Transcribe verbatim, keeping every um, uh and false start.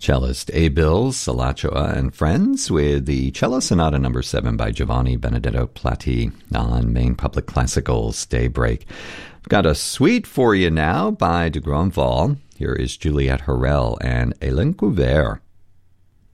Cellist Abel Salachoa and Friends with the Cello Sonata number seven by Giovanni Benedetto Platti on Maine Public Classical's Daybreak. I've got a suite for you now by de Grandval. Here is Juliette Harel and Hélène Couvert.